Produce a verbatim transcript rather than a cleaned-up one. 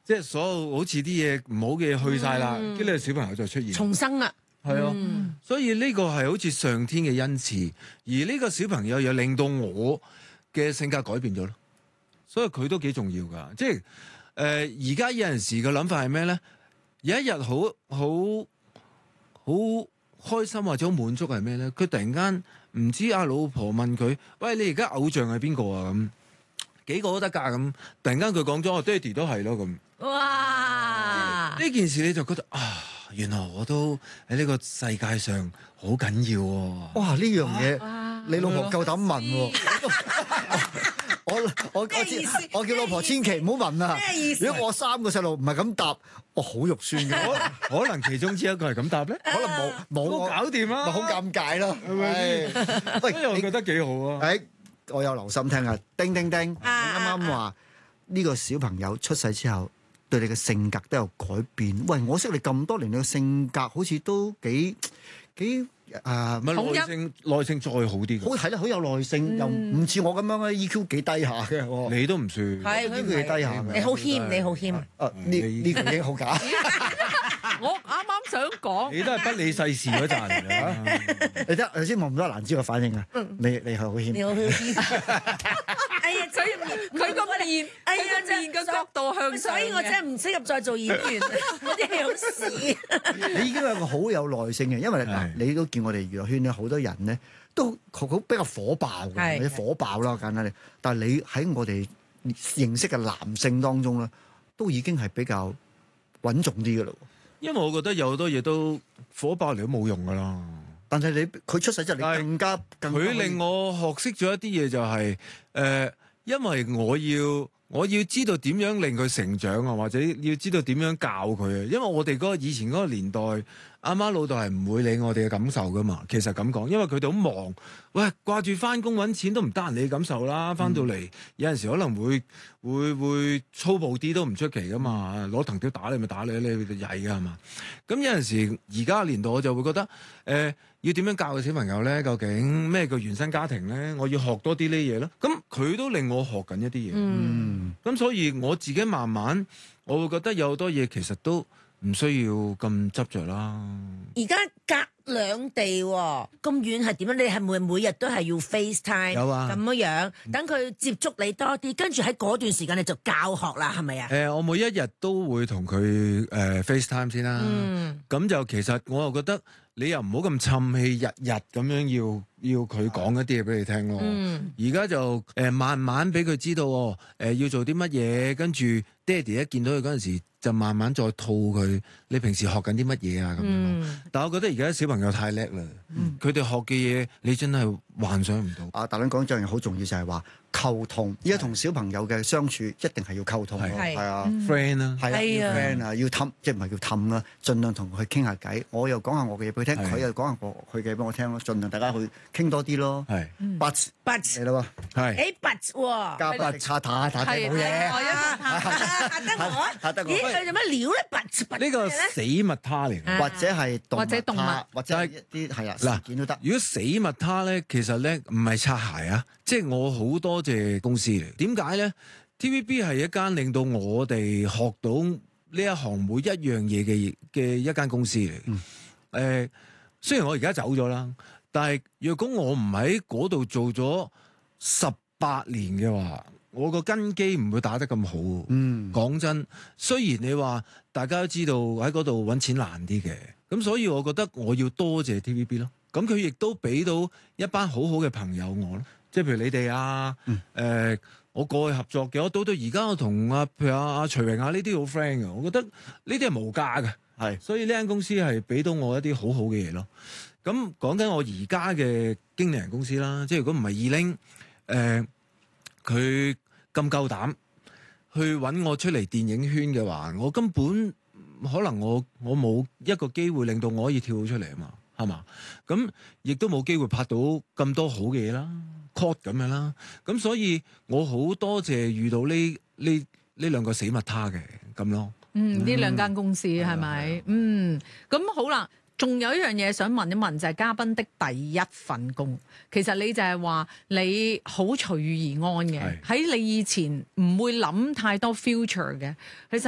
即係所有好似啲嘢唔好嘅嘢去晒啦，跟住呢個小朋友就出現重生啦。 係啊， 嗯、 所以呢個係好似上天嘅恩賜，而呢個小朋友又令到我嘅性格改變咗咯，所以佢都幾重要噶。即係誒，而家有陣時嘅諗法係咩咧？有一日好好好開心或者好滿足係咩咧？佢突然間唔知阿老婆問佢：喂，你而家偶像係邊個啊？咁幾個都得㗎咁。突然間佢講咗：我爹哋都係咯咁。 哇！ 呢件事你就覺得啊〜原來我都喺呢個世界上好緊要喎！ 哇！呢樣嘢你老婆夠膽問喎？我我我知，我叫老婆千祈唔好問啊！如果我三個細路唔係咁答，我好肉酸嘅。 可能其中之一個係咁答咧， 可能冇冇我搞掂啦， 咪好尷尬咯，係咪？ 喂，我覺得幾好啊！ 誒，我有留心聽啊！叮叮叮，你啱啱話呢個小朋友出世之後，對你嘅性格都有改變。喂，我識你咁多年，你嘅性格好似都幾幾誒， 咪耐性耐性再好啲。 好係啦，好有耐性，又唔似我咁樣咧 E Q 幾低下嘅。 你都唔算， 係 E Q 幾低下嘅。 你好謙，你好謙。 啊，呢呢個已經好假。 我啱啱想講， 你都係不理世事嗰陣嚟㗎。 你得頭先望唔到蘭芝嘅反應啊？你你係好謙。 你好謙。哎呀，所以佢個面， 哎呀， 佢個面嘅角度向上嘅， 所以我真係唔適合再做演員，嗰啲係好屎。 你已經係個好有耐性嘅，因為嗱，你都見我哋娛樂圈咧，好多人咧都好比較火爆嘅，或者火爆啦簡單啲。但係你喺我哋認識嘅男性當中咧，都已經係比較穩重啲嘅咯。 因為我覺得有好多嘢都火爆嚟都冇用㗎啦。 但係你佢出世之後，你更加更佢令我學識咗一啲嘢，就係誒，因為我要我要知道點樣令佢成長啊，或者要知道點樣教佢啊。因為我哋嗰個以前嗰個年代，阿媽老豆係唔會理我哋嘅感受噶嘛。其實咁講，因為佢哋好忙，喂，掛住翻工揾錢都唔得閒理感受啦。翻到嚟、嗯、有陣時可能會會會粗暴啲都唔出奇噶嘛。攞藤條打你咪打你，你曳噶係嘛。咁有陣時而家年代我就會覺得誒。呃要點樣教個小朋友咧？究竟咩叫原生家庭咧？我要學多啲呢嘢咯。咁佢都令我學緊一啲嘢。嗯。咁所以我自己慢慢，我會覺得有好多嘢其實都唔需要咁執着啦。 而家隔兩地喎，咁遠係點樣？你係每每日都係要 FaceTime 有啊， 咁樣樣，等佢接觸你多啲，跟住喺嗰段時間你就教學啦，係咪啊？ 誒、呃，我每一日都會同佢誒 FaceTime 先啦。嗯。咁就其實我又覺得。你又唔好咁沉氣，日日咁樣要要佢講一啲嘢俾你聽咯。而家、嗯、就誒、呃、慢慢俾佢知道，誒、呃、要做啲乜嘢，跟住爹哋一見到佢嗰陣時，就慢慢再套佢。你平時學緊啲乜嘢啊？咁樣。嗯、但係我覺得而家小朋友太叻啦，佢哋、嗯、學嘅嘢你真係幻想唔到。 阿大倫講咗樣嘢好重要，就係話溝通。而家同小朋友嘅相處一定係要溝通，係啊 ，friend 啦， 係啊，要 friend 啊，要氹，即係唔係叫氹啦，盡量同佢傾下偈。我又講下我嘅嘢俾佢聽，佢又講下我佢嘅嘢俾我聽咯，盡量大家去傾多啲咯。係，but but 嚟啦喎，係， 誒 but 喎， 加筆擦打打冇嘢， 我一嚇得我，嚇得我，咦佢做乜料咧 but but 呢個死物蝦嚟， 或者係或者動物， 或者係一啲係啊嗱件都得。 如果死物蝦咧，其實咧唔係擦鞋啊，即係我好多謝公司嚟。點解咧 ？T V B 係一間令到我哋學到呢一行每一樣嘢嘅嘅一間公司嚟。誒、嗯呃，雖然我而家走咗啦，但係若果我唔喺嗰度做咗十八年嘅話，我個根基唔會打得咁好。嗯，講真，雖然你話大家都知道喺嗰度揾錢難啲嘅，咁所以我覺得我要多謝 T V B 咯。咁佢亦都俾到一班好好嘅朋友我咯，即係譬如你哋啊，誒、嗯呃，我過去合作嘅，我到到而家我同阿譬如阿阿徐榮啊呢啲好 friend 嘅，我覺得呢啲係無價嘅，係是，所以呢間公司係俾到我一啲好好嘅嘢咯。咁講緊我而家嘅經理人公司啦，即係如果唔係二拎，誒、呃，佢咁夠膽去揾我出嚟電影圈嘅話，我根本可能我我冇一個機會令到我可以跳到出嚟啊嘛。係嘛？咁亦都冇機會拍到咁多好嘅嘢啦 cut 咁樣啦。咁所以我好多謝遇到呢呢呢兩個死物蝦嘅咁咯。 嗯，呢兩間公司係咪？嗯，咁好啦。仲有一樣嘢想問一問，就係、是、嘉賓的第一份工。其實你就係話你好隨遇而安嘅，喺是你以前唔會諗太多 future 嘅。其實。